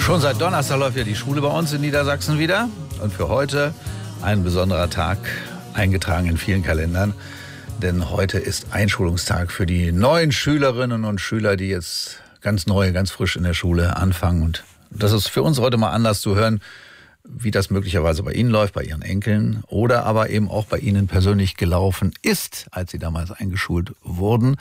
Schon seit Donnerstag läuft ja die Schule bei uns in Niedersachsen wieder. Und für heute ein besonderer Tag, eingetragen in vielen Kalendern. Denn heute ist Einschulungstag für die neuen Schülerinnen und Schüler, die jetzt ganz neu, ganz frisch in der Schule anfangen. Und das ist für uns heute mal anders zu hören, wie das möglicherweise bei Ihnen läuft, bei Ihren Enkeln oder aber eben auch bei Ihnen persönlich gelaufen ist, als Sie damals eingeschult wurden.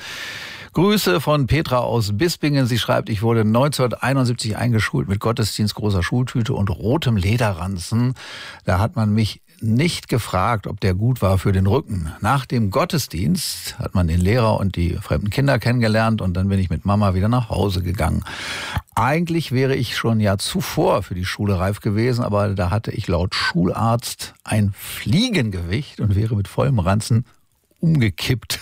Grüße von Petra aus Bispingen. Sie schreibt, ich wurde 1971 eingeschult mit Gottesdienst, großer Schultüte und rotem Lederranzen. Da hat man mich nicht gefragt, ob der gut war für den Rücken. Nach dem Gottesdienst hat man den Lehrer und die fremden Kinder kennengelernt und dann bin ich mit Mama wieder nach Hause gegangen. Eigentlich wäre ich schon Jahr zuvor für die Schule reif gewesen, aber da hatte ich laut Schularzt ein Fliegengewicht und wäre mit vollem Ranzen umgekippt.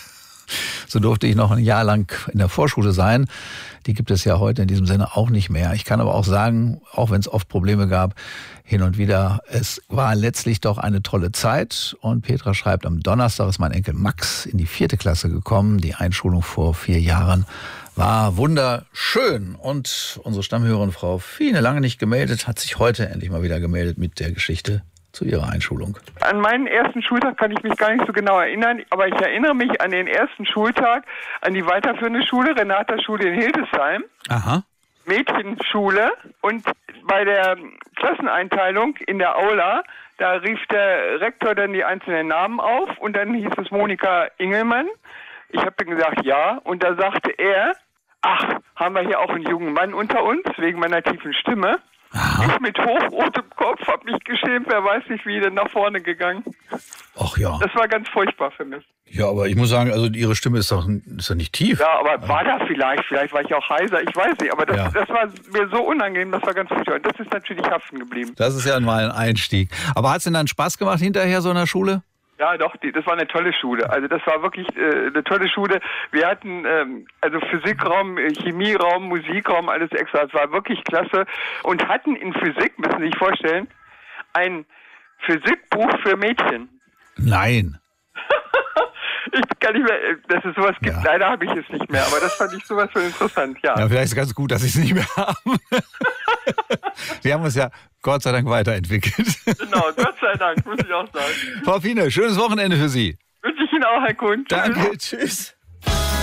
So durfte ich noch ein Jahr lang in der Vorschule sein. Die gibt es ja heute in diesem Sinne auch nicht mehr. Ich kann aber auch sagen, auch wenn es oft Probleme gab, hin und wieder, es war letztlich doch eine tolle Zeit. Und Petra schreibt, am Donnerstag ist mein Enkel Max in die 4. Klasse gekommen. Die Einschulung vor 4 Jahren war wunderschön. Und unsere Stammhörerin Frau Fiene, lange nicht gemeldet, hat sich heute endlich mal wieder gemeldet mit der Geschichte zu ihrer Einschulung. An meinen ersten Schultag kann ich mich gar nicht so genau erinnern, aber ich erinnere mich an den ersten Schultag an die weiterführende Schule, Renata-Schule in Hildesheim. Aha. Mädchenschule, und bei der Klasseneinteilung in der Aula, da rief der Rektor dann die einzelnen Namen auf und dann hieß es Monika Ingelmann. Ich habe dann gesagt, ja, und da sagte er, ach, haben wir hier auch einen jungen Mann unter uns, wegen meiner tiefen Stimme. Aha. Ich mit hochrotem Kopf habe mich geschämt, wer weiß nicht wie, denn nach vorne gegangen. Ach ja. Das war ganz furchtbar für mich. Ja, aber ich muss sagen, also Ihre Stimme ist doch nicht tief. Ja, aber war das vielleicht war ich auch heiser, ich weiß nicht, aber das war mir so unangenehm, das war ganz furchtbar. Und das ist natürlich haften geblieben. Das ist ja mal ein Einstieg. Aber hat es denn dann Spaß gemacht hinterher so in der Schule? Ja, doch, das war eine tolle Schule. Also das war wirklich eine tolle Schule. Wir hatten also Physikraum, Chemieraum, Musikraum, alles extra. Es war wirklich klasse. Und hatten in Physik, müssen Sie sich vorstellen, ein Physikbuch für Mädchen. Nein. Ich kann nicht mehr, dass es sowas gibt. Ja. Leider habe ich es nicht mehr, aber das fand ich sowas von interessant, ja. Ja, vielleicht ist es ganz gut, dass ich es nicht mehr habe. Wir haben uns ja Gott sei Dank weiterentwickelt. Genau, Gott sei Dank, muss ich auch sagen. Frau Fiene, schönes Wochenende für Sie. Wünsche ich Ihnen auch, Herr Kuhn. Danke, tschüss.